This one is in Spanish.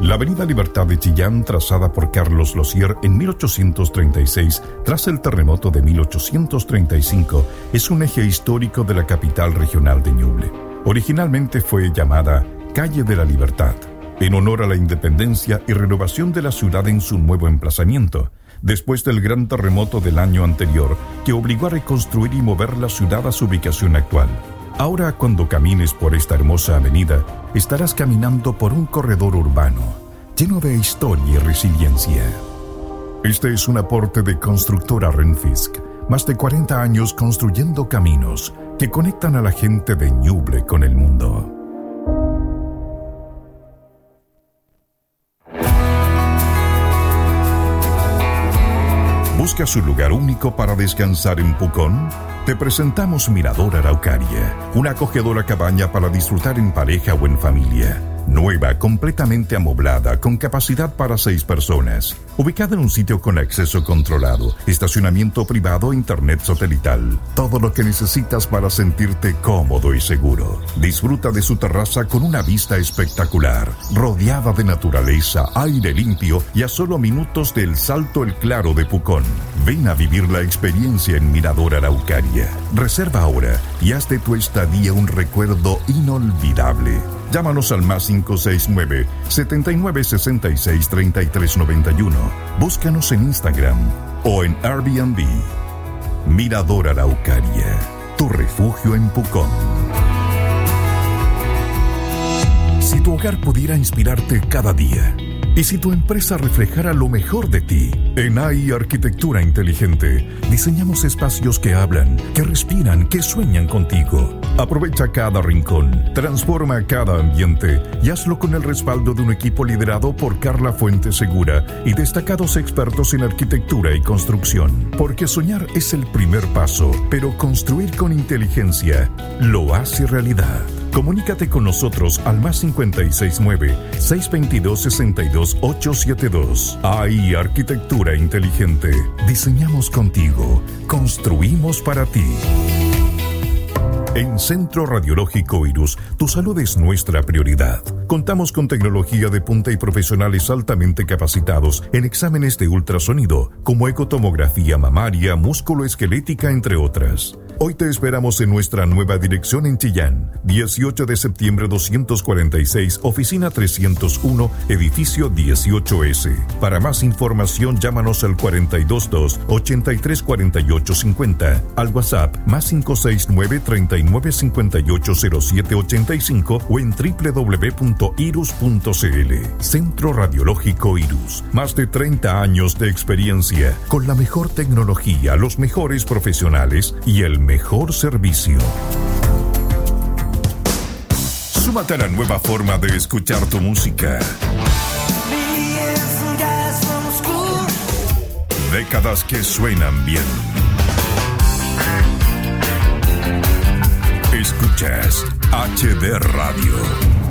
La Avenida Libertad de Chillán, trazada por Carlos Losier en 1836, tras el terremoto de 1835, es un eje histórico de la capital regional de Ñuble. Originalmente fue llamada Calle de la Libertad, en honor a la independencia y renovación de la ciudad en su nuevo emplazamiento, después del gran terremoto del año anterior que obligó a reconstruir y mover la ciudad a su ubicación actual. Ahora, cuando camines por esta hermosa avenida, estarás caminando por un corredor urbano, lleno de historia y resiliencia. Este es un aporte de Constructora Renfisk, más de 40 años construyendo caminos que conectan a la gente de Ñuble con el mundo. ¿Buscas un lugar único para descansar en Pucón? Te presentamos Mirador Araucaria, una acogedora cabaña para disfrutar en pareja o en familia. Nueva, completamente amoblada, con capacidad para 6 personas. Ubicada en un sitio con acceso controlado, estacionamiento privado e internet satelital. Todo lo que necesitas para sentirte cómodo y seguro. Disfruta de su terraza con una vista espectacular, rodeada de naturaleza, aire limpio y a solo minutos del Salto El Claro de Pucón. Ven a vivir la experiencia en Mirador Araucaria. Reserva ahora y haz de tu estadía un recuerdo inolvidable. Llámanos al más 569-7966-3391. Búscanos en Instagram o en Airbnb. Mirador Araucaria, tu refugio en Pucón. Si tu hogar pudiera inspirarte cada día, y si tu empresa reflejara lo mejor de ti, en AI Arquitectura Inteligente diseñamos espacios que hablan, que respiran, que sueñan contigo. Aprovecha cada rincón, transforma cada ambiente y hazlo con el respaldo de un equipo liderado por Carla Fuente Segura y destacados expertos en arquitectura y construcción. Porque soñar es el primer paso, pero construir con inteligencia lo hace realidad. Comunícate con nosotros al más 569-622-62872. AI Arquitectura Inteligente. Diseñamos contigo. Construimos para ti. En Centro Radiológico Irus, tu salud es nuestra prioridad. Contamos con tecnología de punta y profesionales altamente capacitados en exámenes de ultrasonido, como ecotomografía mamaria, músculo-esquelética, entre otras. Hoy te esperamos en nuestra nueva dirección en Chillán, 18 de septiembre 246, oficina 301, edificio 18S. Para más información, llámanos al 422-834850, al WhatsApp más 569-39580785 o en www.irus.cl. Centro Radiológico Irus, más de 30 años de experiencia, con la mejor tecnología, los mejores profesionales y el mejor servicio. Súmate a la nueva forma de escuchar tu música. Décadas que suenan bien. Escuchas HD Radio.